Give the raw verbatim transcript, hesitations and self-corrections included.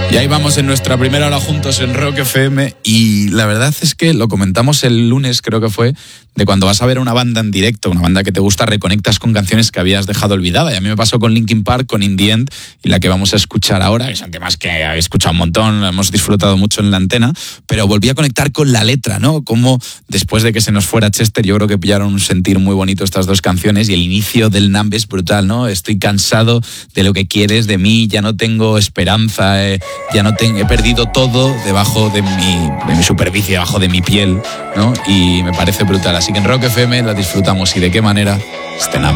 Y ahí vamos en nuestra primera hora juntos en Rock F M, y la verdad es que lo comentamos el lunes, creo que fue, de cuando vas a ver a una banda en directo, una banda que te gusta, reconectas con canciones que habías dejado olvidadas. Y a mí me pasó con Linkin Park, con In The End, y la que vamos a escuchar ahora, que son temas que he escuchado un montón, hemos disfrutado mucho en la antena, pero volví a conectar con la letra, ¿no? Como después de que se nos fuera Chester, yo creo que pillaron un sentir muy bonito estas dos canciones, y el inicio del Numb es brutal, ¿no? Estoy cansado de lo que quieres de mí, ya no tengo esperanza, eh, ya no tengo, he perdido todo debajo de mi, de mi superficie, debajo de mi piel, ¿no? Y me parece brutal. Así que en Rock F M la disfrutamos, y de qué manera, este Numb.